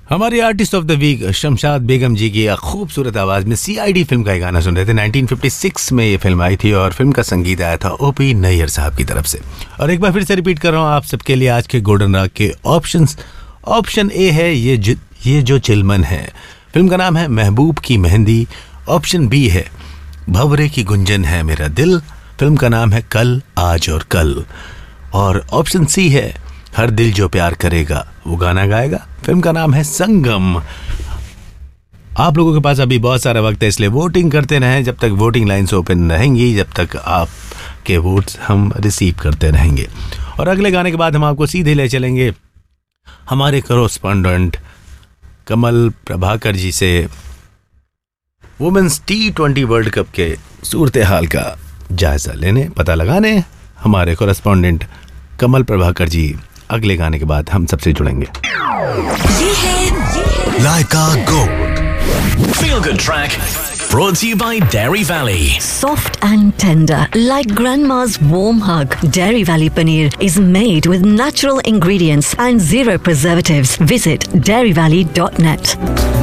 हमारी artist of the week Shamshad Begum जी की खूबसूरत आवाज में सीआईडी फिल्म का एक गाना सुन रहे थे। 1956 में ये फिल्म आई थी और फिल्म का संगीत आया था ओपी नैयर साहब की तरफ से। और एक बार फिर से रिपीट कर रहा हूँ आप सबके लिए आज के गोल्डन राग के ऑप्शंस। ऑप्शन ए है ये जो चिलमन है, फिल्म का नाम है महबूब की मेहंदी। ऑप्शन बी है भंवरे की गुंजन है मेरा दिल, फिल्म का नाम है कल आज और कल। और ऑप्शन सी है हर दिल जो प्यार करेगा वो गाना गाएगा, फिल्म का नाम है संगम। आप लोगों के पास अभी बहुत सारा वक्त है, इसलिए वोटिंग करते रहें जब तक वोटिंग लाइन्स ओपन रहेंगी, जब तक आपके वोट्स हम रिसीव करते रहेंगे। और अगले गाने के बाद हम आपको सीधे ले चलेंगे हमारे कॉरेस्पॉन्डेंट कमल प्रभाकर जी से वुमेन्स T20 वर्ल्ड कप के सूरत हाल का जायजा लेने, पता लगाने। हमारे कॉरेस्पॉन्डेंट कमल प्रभाकर जी अगले गाने के बाद हम सबसे जुड़ेंगे। ये है लाइका gold Feel Good Track brought to you by Dairy Valley. soft and tender like grandma's warm hug. Dairy Valley paneer is made with natural ingredients and zero preservatives. Visit dairyvalley.net.